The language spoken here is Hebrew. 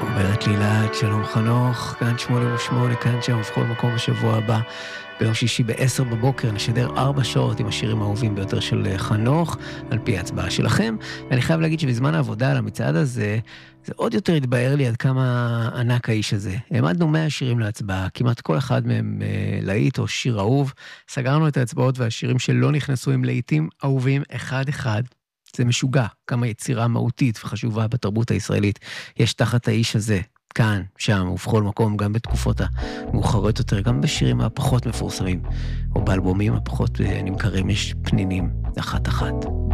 אומרת לילת, שלום חנוך, כאן 88, כאן שם, ובכל מקום בשבוע הבא, ביום שישי ב-10 בבוקר, נשדר 4 שעות עם השירים האהובים ביותר של חנוך, על פי ההצבעה שלכם. ואני חייב להגיד שבזמן העבודה על המצעד הזה, זה עוד יותר התבהר לי עד כמה ענק האיש הזה. העמדנו 100 שירים להצבעה, כמעט כל אחד מהם להיט או שיר אהוב. סגרנו את ההצבעות והשירים שלא נכנסו עם להיטים אהובים אחד-אחד. זה משוגע, כמה יצירה מהותית וחשובה בתרבות הישראלית יש תחת האיש הזה, כאן, שם ובכל מקום, גם בתקופות המאוחרות יותר, גם בשירים הפחות מפורסמים, או באלבומים הפחות נמכרים, יש פנינים אחת-אחת.